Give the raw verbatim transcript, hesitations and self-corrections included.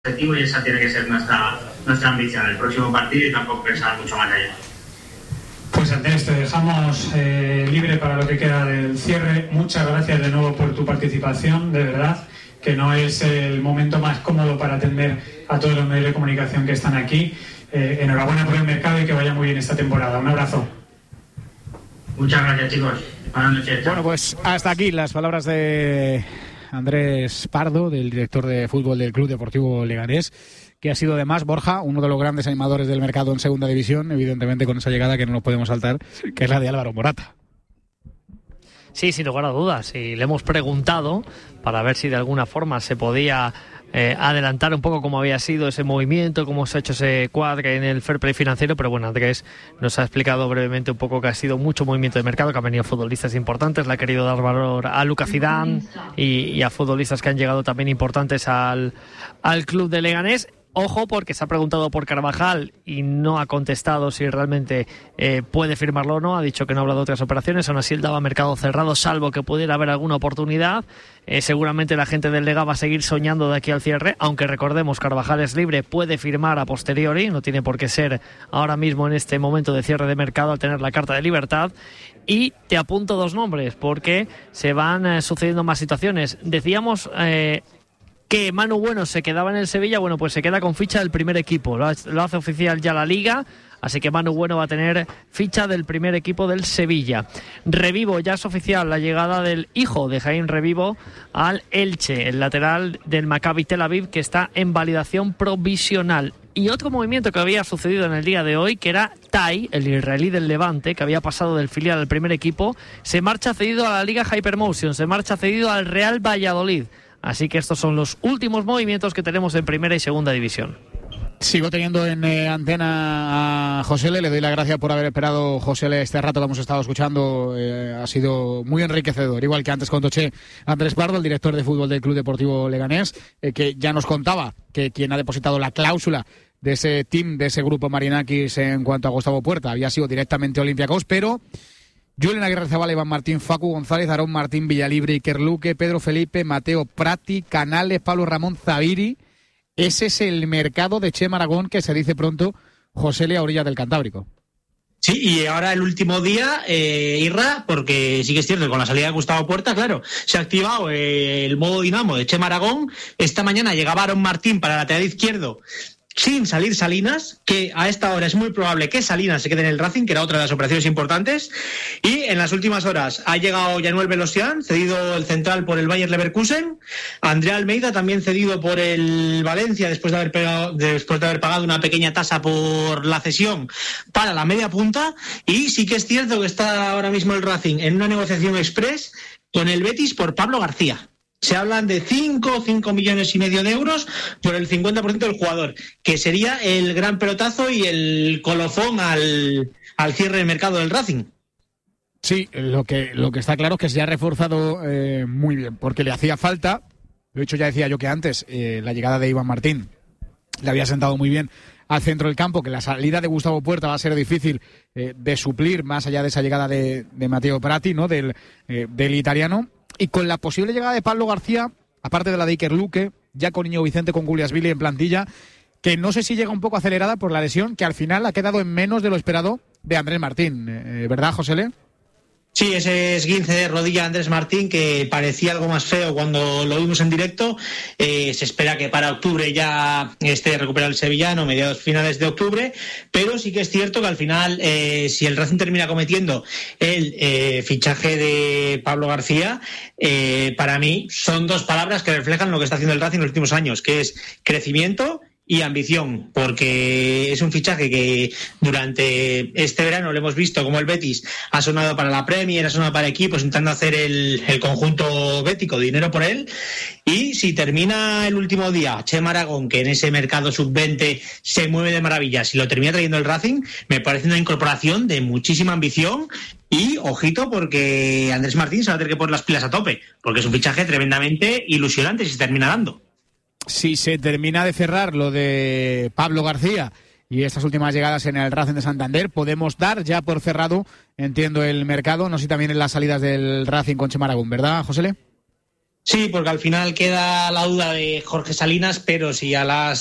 objetivo y esa tiene que ser nuestra, nuestra ambición, el próximo partido, y tampoco pensar mucho más allá. Pues Andrés, te dejamos eh, libre para lo que queda del cierre. Muchas gracias de nuevo por tu participación, de verdad, que no es el momento más cómodo para atender a todos los medios de comunicación que están aquí. Eh, enhorabuena por el mercado y que vaya muy bien esta temporada. Un abrazo. Muchas gracias, chicos. Buenas noches. Bueno, pues hasta aquí las palabras de Andrés Pardo, del director de fútbol del Club Deportivo Leganés, que ha sido además, Borja, uno de los grandes animadores del mercado en segunda división, evidentemente con esa llegada que no nos podemos saltar, que es la de Álvaro Morata. Sí, sin lugar a dudas, y le hemos preguntado para ver si de alguna forma se podía eh, adelantar un poco cómo había sido ese movimiento, cómo se ha hecho ese cuadre en el fair play financiero, pero bueno, Andrés nos ha explicado brevemente un poco que ha sido mucho movimiento de mercado, que han venido futbolistas importantes, le ha querido dar valor a Lucas Zidane y, y a futbolistas que han llegado también importantes al, al club de Leganés. Ojo, porque se ha preguntado por Carvajal y no ha contestado si realmente eh, puede firmarlo o no. Ha dicho que no ha hablado de otras operaciones. Aún así, él daba mercado cerrado, salvo que pudiera haber alguna oportunidad. Eh, seguramente la gente del Lega va a seguir soñando de aquí al cierre, aunque recordemos, Carvajal es libre, puede firmar a posteriori, no tiene por qué ser ahora mismo en este momento de cierre de mercado al tener la carta de libertad. Y te apunto dos nombres, porque se van eh, sucediendo más situaciones. Decíamos... Eh, que Manu Bueno se quedaba en el Sevilla, bueno, pues se queda con ficha del primer equipo, lo hace oficial ya la Liga, así que Manu Bueno va a tener ficha del primer equipo del Sevilla. Revivo, ya es oficial la llegada del hijo de Jaime Revivo al Elche, el lateral del Maccabi Tel Aviv, que está en validación provisional. Y otro movimiento que había sucedido en el día de hoy, que era Tai, el israelí del Levante, que había pasado del filial al primer equipo, se marcha cedido a la Liga Hypermotion, se marcha cedido al Real Valladolid. Así que estos son los últimos movimientos que tenemos en primera y segunda división. Sigo teniendo en eh, antena a Josele, le doy las gracias por haber esperado, Josele, este rato lo hemos estado escuchando, eh, ha sido muy enriquecedor, igual que antes con Toché, Andrés Pardo, el director de fútbol del Club Deportivo Leganés, eh, que ya nos contaba que quien ha depositado la cláusula de ese team, de ese grupo Marinakis en cuanto a Gustavo Puerta, había sido directamente Olympiacos, pero... Julen Aguirre Zabala, Iván Martín, Facu González, Aarón Martín, Villalibre, Iker Luque, Pedro Felipe, Mateo Prati, Canales, Pablo Ramón, Zaviri. Ese es el mercado de Chema Aragón que se dice pronto, Josele, a orillas del Cantábrico. Sí, y ahora el último día, eh, Irra, porque sí que es cierto que con la salida de Gustavo Puerta, claro, se ha activado eh, el modo dinamo de Chema Aragón. Esta mañana llegaba Aarón Martín para el lateral izquierdo, sin salir Salinas, que a esta hora es muy probable que Salinas se quede en el Racing, que era otra de las operaciones importantes. Y en las últimas horas ha llegado Yanuel Velosian, cedido el central por el Bayer Leverkusen. Andrea Almeida, también cedido por el Valencia, después de haber pegado, después de haber pagado una pequeña tasa por la cesión para la media punta. Y sí que es cierto que está ahora mismo el Racing en una negociación express con el Betis por Pablo García. Se hablan de cinco, cinco millones y medio de euros por el cincuenta por ciento del jugador, que sería el gran pelotazo y el colofón al, al cierre del mercado del Racing. Sí, lo que, lo que está claro es que se ha reforzado eh, muy bien, porque le hacía falta, de hecho ya decía yo que antes, eh, la llegada de Iván Martín le había sentado muy bien al centro del campo, que la salida de Gustavo Puerta va a ser difícil eh, de suplir, más allá de esa llegada de, de Matteo Prati, ¿no? del, eh, del italiano. Y con la posible llegada de Pablo García, aparte de la de Iker Luque, ya con Íñigo Vicente, con Guliasvili en plantilla, que no sé si llega un poco acelerada por la lesión, que al final ha quedado en menos de lo esperado de Andrés Martín. Eh, ¿Verdad, Josele? Sí, ese esguince de rodilla de Andrés Martín, que parecía algo más feo cuando lo vimos en directo. Eh, se espera que para octubre ya esté recuperado el sevillano, mediados finales de octubre, pero sí que es cierto que al final, eh, si el Racing termina cometiendo el eh, fichaje de Pablo García, eh, para mí son dos palabras que reflejan lo que está haciendo el Racing en los últimos años, que es crecimiento y ambición, porque es un fichaje que durante este verano lo hemos visto como el Betis ha sonado para la Premier, ha sonado para equipos intentando hacer el, el conjunto bético dinero por él, y si termina el último día Chema Aragón, que en ese mercado sub veinte se mueve de maravilla, si lo termina trayendo el Racing, me parece una incorporación de muchísima ambición. Y ojito, porque Andrés Martín se va a tener que poner las pilas a tope, porque es un fichaje tremendamente ilusionante si se termina dando. Si se termina de cerrar lo de Pablo García y estas últimas llegadas en el Racing de Santander, podemos dar ya por cerrado, entiendo, el mercado. No sé si también en las salidas del Racing con Chema Aragón, ¿verdad, Josele? Sí, porque al final queda la duda de Jorge Salinas, pero si a las